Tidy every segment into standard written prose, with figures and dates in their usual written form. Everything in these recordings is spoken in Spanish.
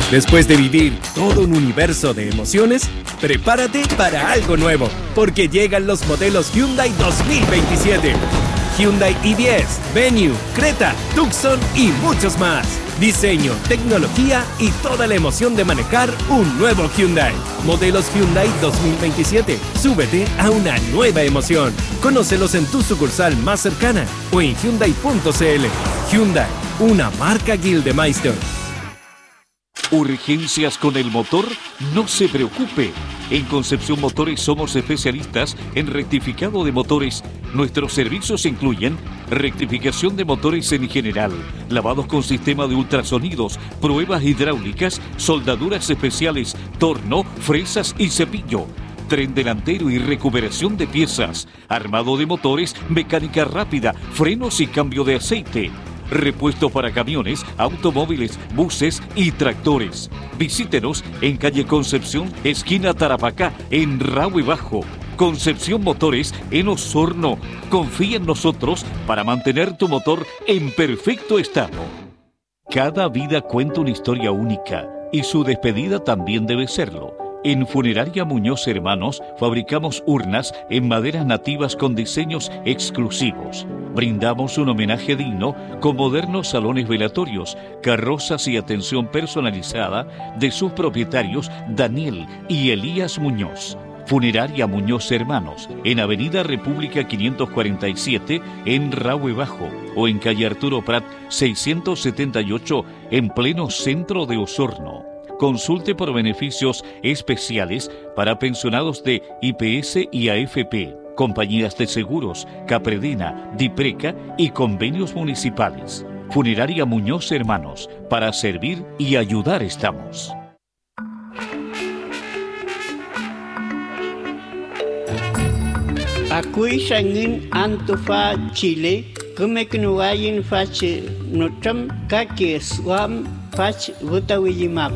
Después de vivir todo un universo de emociones, prepárate para algo nuevo, porque llegan los modelos Hyundai 2027. Hyundai i10, Venue, Creta, Tucson y muchos más. Diseño, tecnología y toda la emoción de manejar un nuevo Hyundai. Modelos Hyundai 2027. Súbete a una nueva emoción. Conócelos en tu sucursal más cercana o en Hyundai.cl. Hyundai, una marca Gildemeister. ¿Urgencias con el motor? No se preocupe. En Concepción Motores somos especialistas en rectificado de motores. Nuestros servicios incluyen rectificación de motores en general, lavados con sistema de ultrasonidos, pruebas hidráulicas, soldaduras especiales, torno, fresas y cepillo, tren delantero y recuperación de piezas, armado de motores, mecánica rápida, frenos y cambio de aceite. Repuesto para camiones, automóviles, buses y tractores. Visítenos en calle Concepción, esquina Tarapacá, en Rahue Bajo. Concepción Motores en Osorno. Confía en nosotros para mantener tu motor en perfecto estado. Cada vida cuenta una historia única y su despedida también debe serlo. En Funeraria Muñoz Hermanos fabricamos urnas en maderas nativas con diseños exclusivos. Brindamos un homenaje digno con modernos salones velatorios, carrozas y atención personalizada de sus propietarios Daniel y Elías Muñoz. Funeraria Muñoz Hermanos, en Avenida República 547, en Rahue Bajo, o en calle Arturo Prat 678, en pleno centro de Osorno. Consulte por beneficios especiales para pensionados de IPS y AFP, compañías de seguros, Capredena, Dipreca y convenios municipales. Funeraria Muñoz Hermanos, para servir y ayudar estamos. Akui sangin Antofa, Chile, kumeknuwayin fach notram kake swam fach vutawijimap.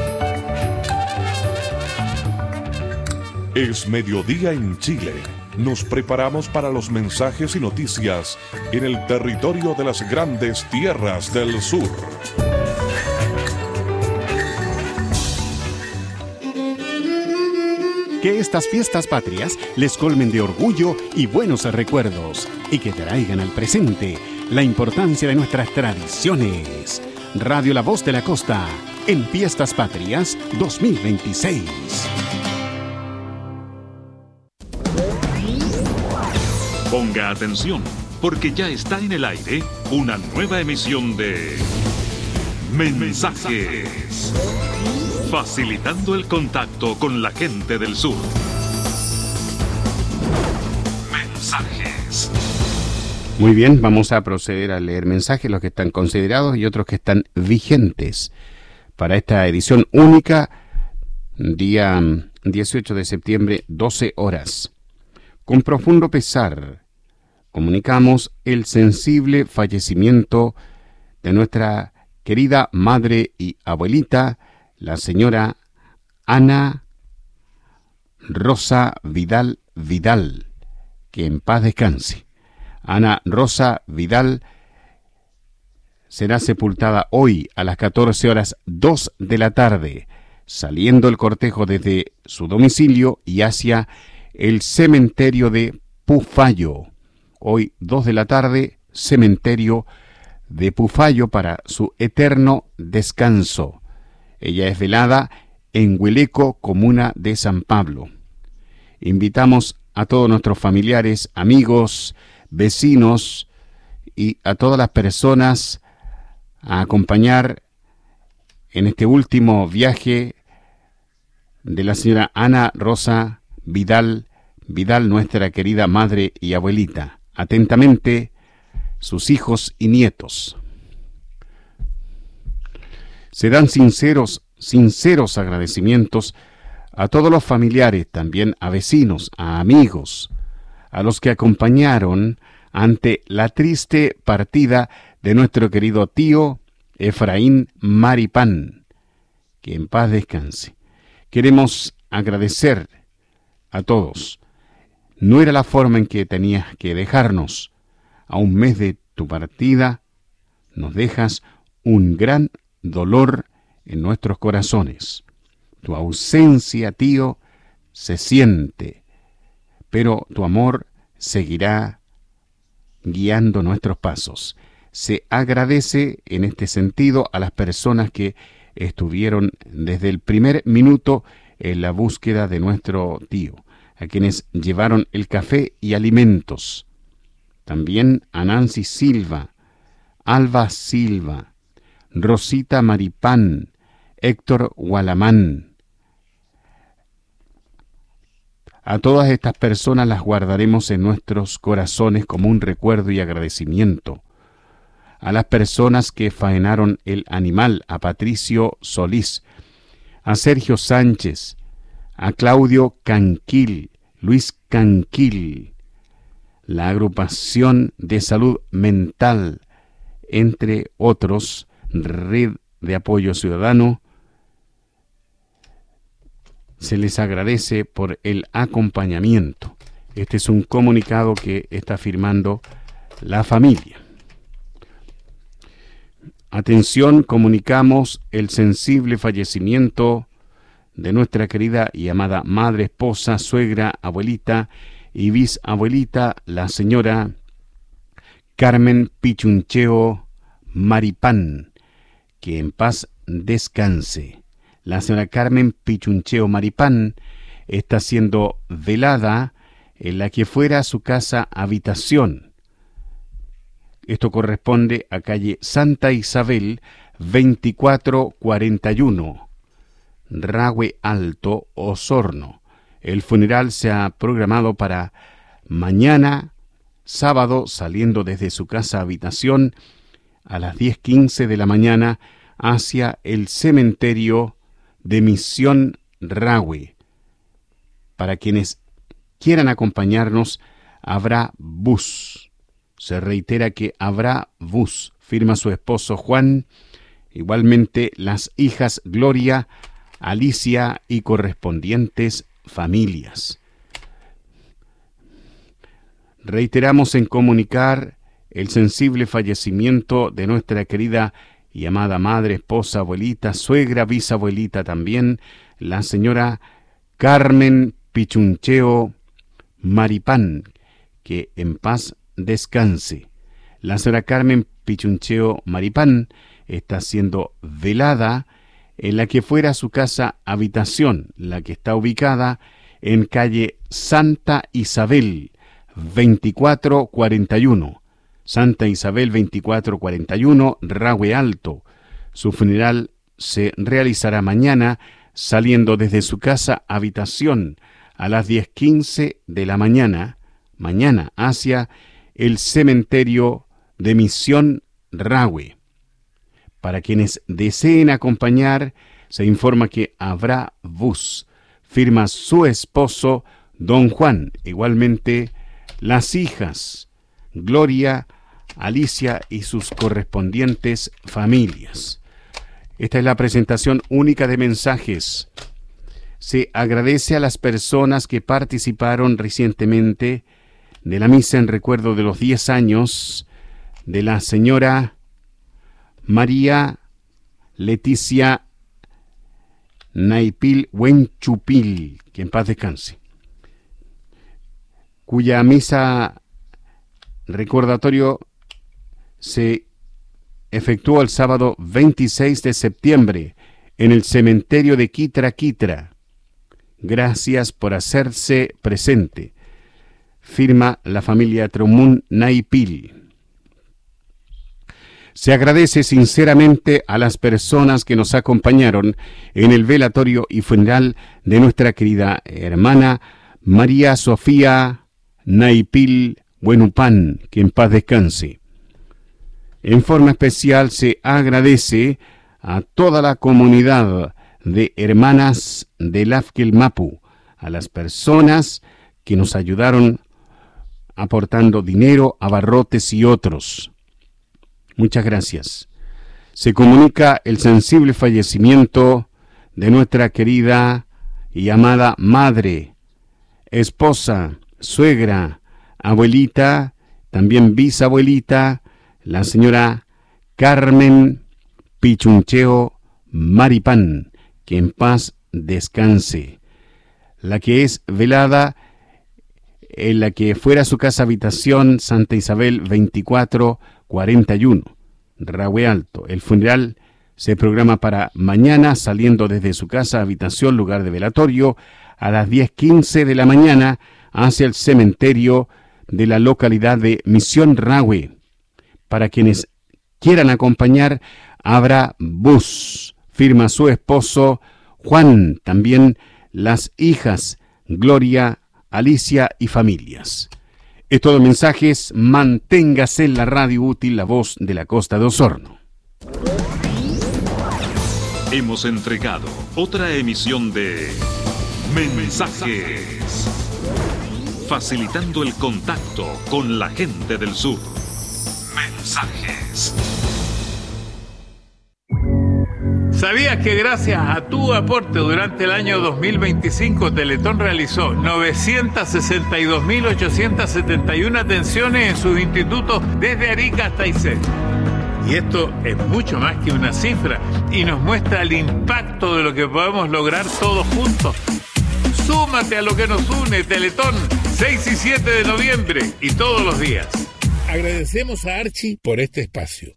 Es mediodía en Chile. Nos preparamos para los mensajes y noticias en el territorio de las grandes tierras del sur. Que estas fiestas patrias les colmen de orgullo y buenos recuerdos y que traigan al presente la importancia de nuestras tradiciones. Radio La Voz de la Costa, en Fiestas Patrias 2026. Ponga atención, porque ya está en el aire una nueva emisión de Mensajes, facilitando el contacto con la gente del sur. Mensajes. Muy bien, vamos a proceder a leer mensajes, los que están considerados y otros que están vigentes para esta edición única, día 18 de septiembre, 12 horas. Con profundo pesar, comunicamos el sensible fallecimiento de nuestra querida madre y abuelita, la señora Ana Rosa Vidal, que en paz descanse. Ana Rosa Vidal será sepultada hoy a las 14:02 de la tarde, saliendo el cortejo desde su domicilio y hacia el cementerio de Pufayo. Hoy 2 de la tarde, cementerio de Pufayo para su eterno descanso. Ella es velada en Hueleco, comuna de San Pablo. Invitamos a todos nuestros familiares, amigos, vecinos y a todas las personas a acompañar en este último viaje de la señora Ana Rosa Vidal, nuestra querida madre y abuelita. Atentamente, sus hijos y nietos. Se dan sinceros agradecimientos a todos los familiares, también a vecinos, a amigos, a los que acompañaron ante la triste partida de nuestro querido tío Efraín Maripán, que en paz descanse. Queremos agradecer a todos. No era la forma en que tenías que dejarnos. A un mes de tu partida, nos dejas un gran dolor en nuestros corazones. Tu ausencia, tío, se siente, pero tu amor seguirá guiando nuestros pasos. Se agradece en este sentido a las personas que estuvieron desde el primer minuto en la búsqueda de nuestro tío, a quienes llevaron el café y alimentos. También a Nancy Silva, Alba Silva, Rosita Maripán, Héctor Gualamán. A todas estas personas las guardaremos en nuestros corazones como un recuerdo y agradecimiento. A las personas que faenaron el animal, a Patricio Solís, a Sergio Sánchez, a Claudio Canquil, Luis Canquil, la agrupación de salud mental, entre otros, Red de Apoyo Ciudadano. Se les agradece por el acompañamiento. Este es un comunicado que está firmando la familia. Atención, comunicamos el sensible fallecimiento de nuestra querida y amada madre, esposa, suegra, abuelita y bisabuelita, la señora Carmen Pichuncheo Maripán, que en paz descanse. La señora Carmen Pichuncheo Maripán está siendo velada en la que fuera su casa habitación. Esto corresponde a calle Santa Isabel 2441, Rahue Alto, Osorno. El funeral se ha programado para mañana, sábado, saliendo desde su casa habitación a las 10:15 de la mañana hacia el cementerio de Misión Rahue. Para quienes quieran acompañarnos, habrá bus. Se reitera que habrá bus, firma su esposo Juan, igualmente las hijas Gloria, Alicia y correspondientes familias. Reiteramos en comunicar el sensible fallecimiento de nuestra querida y amada madre, esposa, abuelita, suegra, bisabuelita también, la señora Carmen Pichuncheo Maripán, que en paz descanse. La señora Carmen Pichuncheo Maripán está siendo velada en la que fuera su casa habitación, la que está ubicada en calle Santa Isabel 2441. Santa Isabel 2441, Rahue Alto. Su funeral se realizará mañana saliendo desde su casa habitación a las 10:15 de la mañana hacia el cementerio de Misión Rahue. Para quienes deseen acompañar, se informa que habrá bus. Firma su esposo, don Juan. Igualmente, las hijas, Gloria, Alicia y sus correspondientes familias. Esta es la presentación única de mensajes. Se agradece a las personas que participaron recientemente de la misa en recuerdo de los 10 años de la señora María Leticia Naipil Huenchupil, que en paz descanse, cuya misa recordatorio se efectuó el sábado 26 de septiembre en el cementerio de Quitra. Gracias por hacerse presente. Firma la familia Tromun Naipil. Se agradece sinceramente a las personas que nos acompañaron en el velatorio y funeral de nuestra querida hermana María Sofía Naipil Buenupán, que en paz descanse. En forma especial se agradece a toda la comunidad de hermanas de Lafquilmapu, a las personas que nos ayudaron aportando dinero, abarrotes y otros. Muchas gracias. Se comunica el sensible fallecimiento de nuestra querida y amada madre, esposa, suegra, abuelita, también bisabuelita, la señora Carmen Pichuncheo Maripán, que en paz descanse. La que es velada en la que fuera su casa habitación Santa Isabel 2441, Rahue Alto. El funeral se programa para mañana, saliendo desde su casa habitación, lugar de velatorio, a las 10:15 de la mañana hacia el cementerio de la localidad de Misión Rahue. Para quienes quieran acompañar, habrá bus. Firma su esposo Juan, también las hijas Gloria, Alicia y familias. Es todo mensajes. Manténgase en la radio útil, la voz de la costa de Osorno. Hemos entregado otra emisión de Mensajes, facilitando el contacto con la gente del sur. Mensajes. ¿Sabías que gracias a tu aporte durante el año 2025 Teletón realizó 962.871 atenciones en sus institutos desde Arica hasta Aysén? Y esto es mucho más que una cifra y nos muestra el impacto de lo que podemos lograr todos juntos. Súmate a lo que nos une, Teletón, 6 y 7 de noviembre y todos los días. Agradecemos a Archie por este espacio.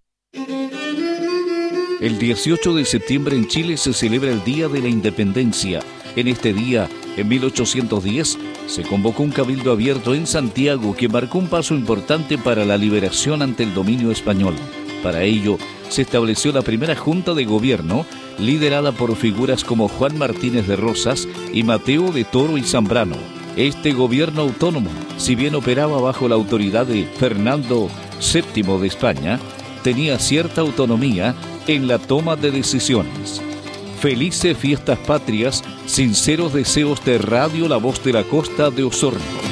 El 18 de septiembre en Chile se celebra el Día de la Independencia. En este día, en 1810, se convocó un cabildo abierto en Santiago que marcó un paso importante para la liberación ante el dominio español. Para ello, se estableció la primera Junta de Gobierno, liderada por figuras como Juan Martínez de Rosas y Mateo de Toro y Zambrano. Este gobierno autónomo, si bien operaba bajo la autoridad de Fernando VII de España, tenía cierta autonomía en la toma de decisiones. Felices fiestas patrias, sinceros deseos de Radio La Voz de la Costa de Osorno.